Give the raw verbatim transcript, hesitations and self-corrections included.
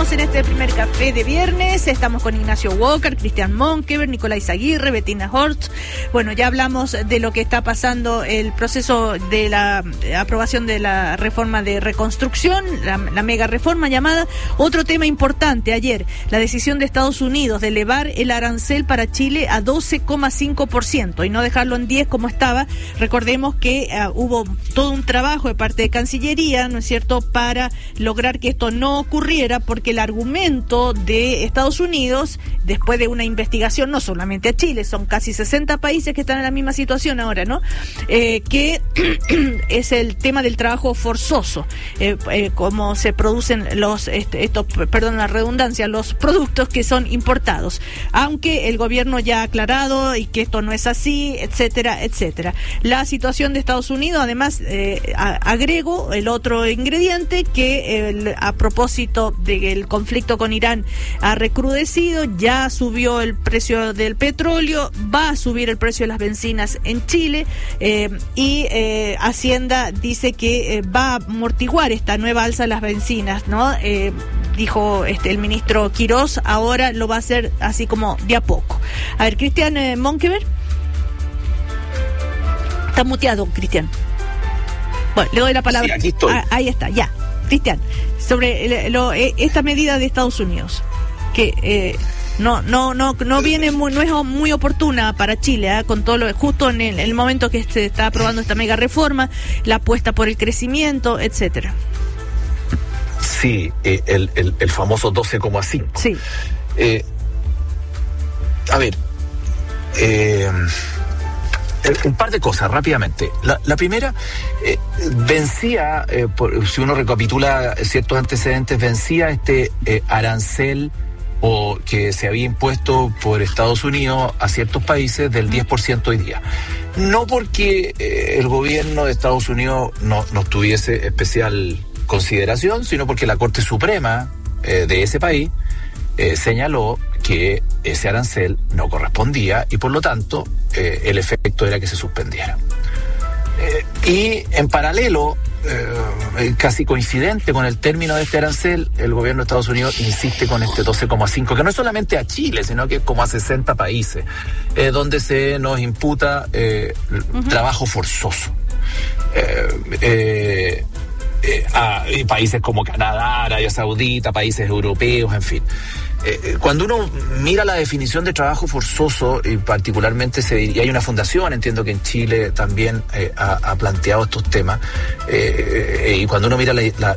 estamos en este primer café de viernes. Estamos con Ignacio Walker, Cristian Monkever, Nicolás Aguirre, Bettina Horst. Bueno, ya hablamos de lo que está pasando, el proceso de la aprobación de la reforma de reconstrucción, la, la mega reforma llamada. Otro tema importante ayer, la decisión de Estados Unidos de elevar el arancel para Chile a doce coma cinco por ciento y no dejarlo en diez como estaba. Recordemos que uh, hubo todo un trabajo de parte de Cancillería, ¿no es cierto?, para lograr que esto no ocurriera, porque el argumento de Estados Unidos, después de una investigación, no solamente a Chile, son casi sesenta países que están en la misma situación ahora, ¿no?, eh, que es el tema del trabajo forzoso, eh, eh, cómo se producen los, este, estos, perdón la redundancia, los productos que son importados, aunque el gobierno ya ha aclarado y que esto no es así, etcétera, etcétera. La situación de Estados Unidos, además, eh, a, agrego el otro ingrediente que el, a propósito del conflicto con Irán ha recrudecido, ya subió el precio del petróleo, va a subir el precio de las bencinas en Chile, eh, y eh, Hacienda dice que eh, va a amortiguar esta nueva alza de las bencinas, ¿no? Eh, dijo este el ministro Quirós, ahora lo va a hacer así como de a poco. A ver, Cristian eh, Monkever. Está muteado, Cristian. Bueno, le doy la palabra. Sí, aquí estoy. Ah, ahí está, ya. Cristian, sobre lo, eh, esta medida de Estados Unidos, que eh, no no no no viene muy, no es muy oportuna para Chile, ¿eh? Con todo lo, justo en el, el momento que se está aprobando esta mega reforma, la apuesta por el crecimiento, etcétera. Sí, eh, el, el, el famoso doce coma cinco. Sí. Eh, a ver, eh, un par de cosas rápidamente. La, la primera, eh, vencía, eh, por, si uno recapitula ciertos antecedentes, vencía este eh, arancel o que se había impuesto por Estados Unidos a ciertos países del diez por ciento hoy día. No porque eh, el gobierno de Estados Unidos no, no tuviese especial consideración, sino porque la Corte Suprema eh, de ese país eh, señaló que ese arancel no correspondía y por lo tanto eh, el efecto era que se suspendiera. Eh, y en paralelo, eh, casi coincidente con el término de este arancel, el gobierno de Estados Unidos insiste con este doce coma cinco, que no es solamente a Chile, sino que es como a sesenta países, eh, donde se nos imputa eh, uh-huh. trabajo forzoso. Eh, eh, Eh, a países como Canadá, Arabia Saudita, países europeos, en fin. Eh, cuando uno mira la definición de trabajo forzoso, y particularmente se y hay una fundación, entiendo que en Chile también eh, ha, ha planteado estos temas, eh, eh, y cuando uno mira la, la,